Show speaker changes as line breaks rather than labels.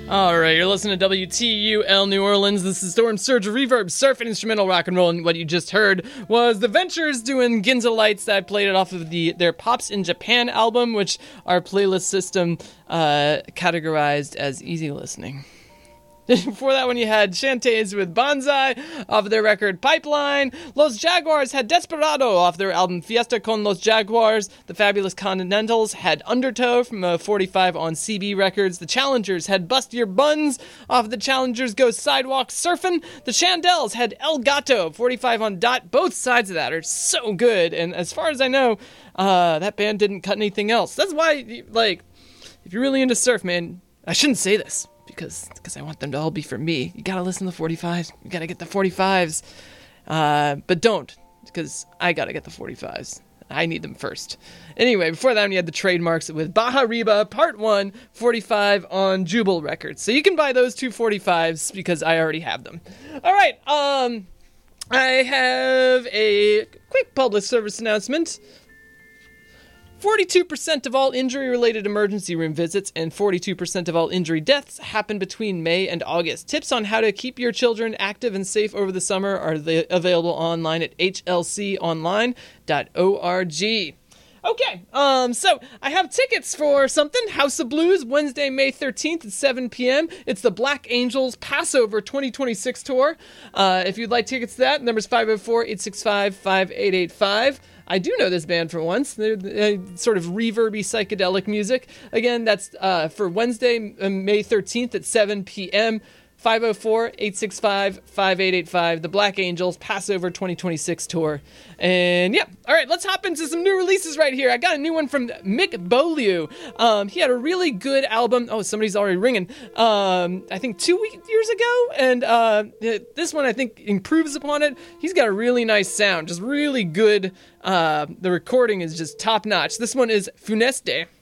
All right, you're listening to WTUL New Orleans. This is Storm Surge Reverb, surf and instrumental rock and roll. And what you just heard was The Ventures doing Ginza Lights. That I played it off of their Pops in Japan album, which our playlist system categorized as easy listening. Before that one, you had Shantays with Banzai off of their record Pipeline. Los Jaguars had Desperado off their album Fiesta con los Jaguars. The Fabulous Continentals had Undertow from 45 on CB Records. The Challengers had Bust Your Buns off of the Challengers Go Sidewalk Surfin'. The Chandels had El Gato 45 on Dot. Both sides of that are so good, and as far as I know, that band didn't cut anything else. That's why, like, if you're really into surf, man, I shouldn't say this, because I want them to all be for me. You gotta listen to the 45s. You gotta get the 45s. But don't, because I gotta get the 45s. I need them first. Anyway, before that one, you had the Trademarks with Baja Riba, Part 1, 45 on Jubal Records. So you can buy those two 45s, because I already have them. All right, I have a quick public service announcement. 42% of all injury-related emergency room visits and 42% of all injury deaths happen between May and August. Tips on how to keep your children active and safe over the summer are available online at hlconline.org. Okay, so I have tickets for something. House of Blues, Wednesday, May 13th at 7 p.m. It's the Black Angels Passover 2026 tour. If you'd like tickets to that, the number's 504-865-5885. I do know this band for once. They're sort of reverby psychedelic music. Again, that's for Wednesday, May 13th at 7 p.m. 504-865-5885, the Black Angels Passover 2026 tour. And yeah, all right, let's hop into some new releases right here. I got a new one from Mick Beaulieu. He had a really good album. Oh, somebody's already ringing. I think 2 years ago, and this one I think improves upon it. He's got a really nice sound, just really good. The recording is just top notch. This one is Funeste.